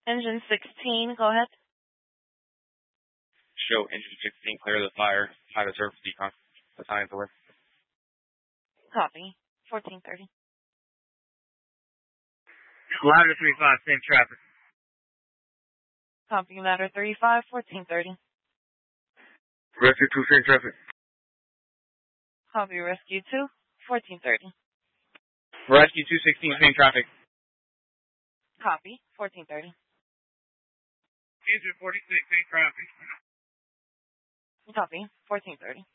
Engine 16, go ahead. Show engine 16, clear the fire. High reserve decon. Assign to list. Copy. 1430. Ladder 35, same traffic. Copy. Ladder 35, 1430. Rescue 2, same traffic. Copy. Rescue 2, 1430. Rescue 216, same traffic. Copy. 1430. Engine 46, same traffic. Copy. 1430.